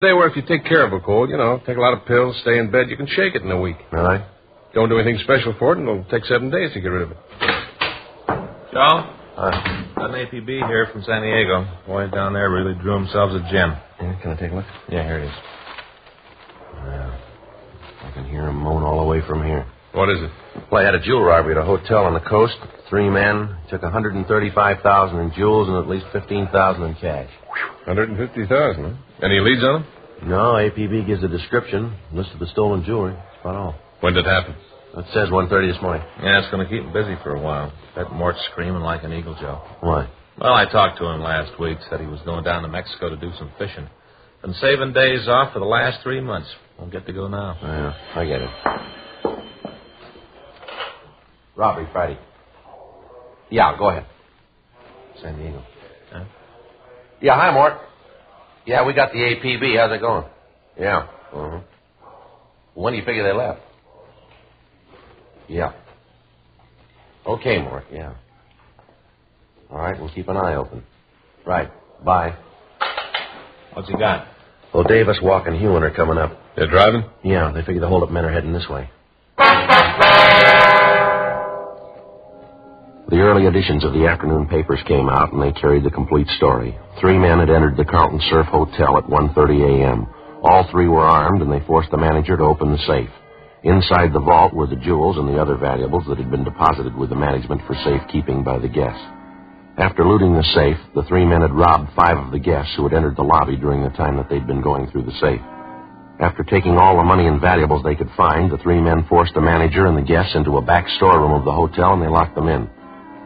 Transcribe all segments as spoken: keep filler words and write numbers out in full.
Stay where if you take care of a cold, you know, take a lot of pills, stay in bed, you can shake it in a week. Really? Don't do anything special for it, and it'll take seven days to get rid of it. Joe? Uh, Got an A P B here from San Diego. Boys down there really drew themselves a gem. yeah, can I take a look? Yeah, here it is. Yeah. I can hear him moan all the way from here. What is it? Well, I had a jewel robbery at a hotel on the coast. Three men. Took one hundred thirty-five thousand dollars in jewels and at least fifteen thousand dollars in cash. one hundred fifty thousand dollars, huh? Any leads on them? No, A P B gives a description. List of the stolen jewelry. That's about all. When did it happen? It says one thirty this morning. Yeah, it's going to keep him busy for a while. Bet Mort's screaming like an eagle, Joe. Why? Well, I talked to him last week. Said he was going down to Mexico to do some fishing. Been saving days off for the last three months. Won't get to go now. Yeah, I get it. Robbery Friday. Yeah, go ahead. San Diego. Huh? Yeah, hi, Mort. Yeah, we got the A P B. How's it going? Yeah. Uh-huh. When do you figure they left? Yeah. Okay, Mort, yeah. All right, we'll keep an eye open. Right. Bye. What's he got? Well, Davis, Walk, and Hewen are coming up. They're driving? Yeah, they figure the hold-up men are heading this way. The early editions of the afternoon papers came out, and they carried the complete story. Three men had entered the Carlton Surf Hotel at one thirty a.m. All three were armed, and they forced the manager to open the safe. Inside the vault were the jewels and the other valuables that had been deposited with the management for safekeeping by the guests. After looting the safe, the three men had robbed five of the guests who had entered the lobby during the time that they'd been going through the safe. After taking all the money and valuables they could find, the three men forced the manager and the guests into a back storeroom of the hotel, and they locked them in.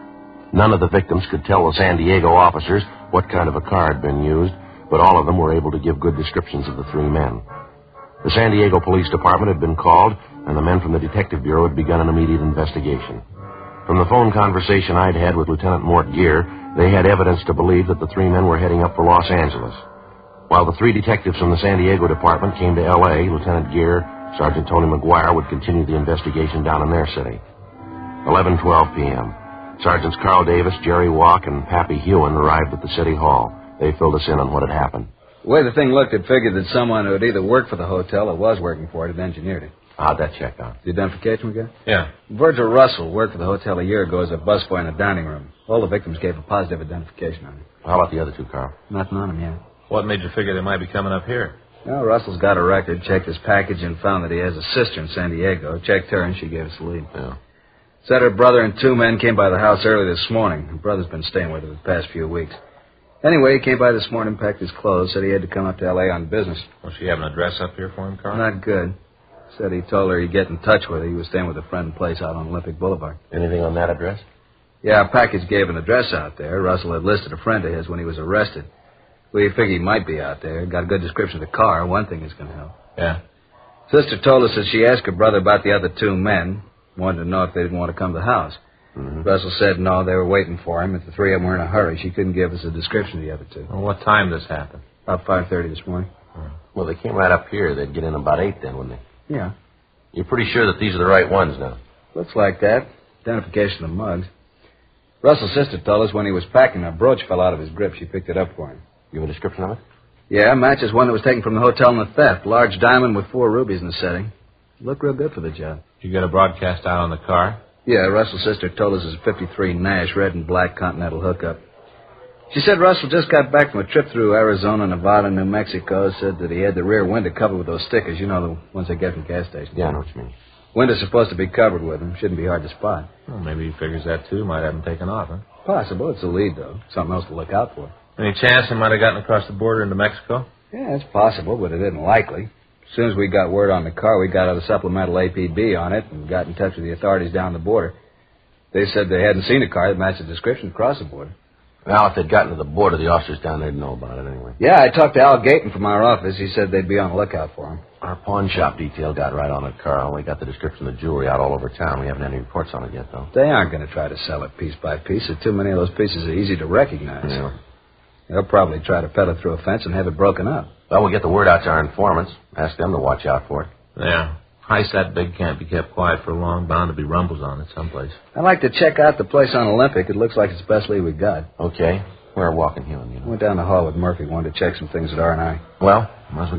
None of the victims could tell the San Diego officers what kind of a car had been used, but all of them were able to give good descriptions of the three men. The San Diego Police Department had been called, and the men from the Detective Bureau had begun an immediate investigation. From the phone conversation I'd had with Lieutenant Mort Gear, they had evidence to believe that the three men were heading up for Los Angeles. While the three detectives from the San Diego Department came to L A, Lieutenant Gear, Sergeant Tony McGuire would continue the investigation down in their city. eleven twelve p.m. Sergeants Carl Davis, Jerry Walk, and Pappy Hewen arrived at the City Hall. They filled us in on what had happened. The way the thing looked, it figured that someone who had either worked for the hotel or was working for it had engineered it. How'd that check out? The identification we got? Yeah. Virgil Russell worked for the hotel a year ago as a busboy in the dining room. All the victims gave a positive identification on him. How about the other two, Carl? Nothing on him yet. What made you figure they might be coming up here? Well, Russell's got a record, checked his package, and found that he has a sister in San Diego. Checked her, and she gave us the lead. Yeah. Said her brother and two men came by the house early this morning. Her brother's been staying with her the past few weeks. Anyway, he came by this morning, packed his clothes, said he had to come up to L A on business. Well, she have an address up here for him, Carl? Not good. Said he told her he'd get in touch with her. He was staying with a friend in place out on Olympic Boulevard. Anything on that address? Yeah, a package gave an address out there. Russell had listed a friend of his when he was arrested. We figured he might be out there. Got a good description of the car. One thing is going to help. Yeah. Sister told us that she asked her brother about the other two men. Wanted to know if they didn't want to come to the house. Mm-hmm. Russell said no, they were waiting for him. If the three of them were in a hurry, she couldn't give us a description of the other two. Well, what time this happened? About five thirty this morning. Well, they came right up here. They'd get in about eight then, wouldn't they? Yeah. You're pretty sure that these are the right ones now? Looks like that. Identification of the mugs. Russell's sister told us when he was packing, a brooch fell out of his grip. She picked it up for him. You have a description of it? Yeah, matches one that was taken from the hotel in the theft. Large diamond with four rubies in the setting. Looked real good for the job. Did you get a broadcast out on the car? Yeah, Russell's sister told us it's a fifty-three Nash, red and black Continental hookup. She said Russell just got back from a trip through Arizona, Nevada, New Mexico. Said that he had the rear window covered with those stickers. You know, the ones they get from gas stations. Yeah, I know what you mean. Window's supposed to be covered with them. Shouldn't be hard to spot. Well, maybe he figures that, too. Might have him taken off, huh? Possible. It's a lead, though. Something else to look out for. Any chance he might have gotten across the border into Mexico? Yeah, it's possible, but it isn't likely. As soon as we got word on the car, we got out a supplemental A P B on it and got in touch with the authorities down the border. They said they hadn't seen a car that matched the description across the border. Well, if they'd gotten to the border, the officers down there'd know about it anyway. Yeah, I talked to Al Gayton from our office. He said they'd be on the lookout for him. Our pawn shop detail got right on it, Carl. We got the description of the jewelry out all over town. We haven't had any reports on it yet, though. They aren't going to try to sell it piece by piece. There's too many of those pieces are easy to recognize. Yeah. They'll probably try to peddle through a fence and have it broken up. Well, we'll get the word out to our informants. Ask them to watch out for it. Yeah. Heist that big can't be kept quiet for long. Bound to be rumbles on it someplace. I'd like to check out the place on Olympic. It looks like it's the best lead we got. Okay. We're walking here, you know. Went down the hall with Murphy. Wanted to check some things at R and I. Well, might as well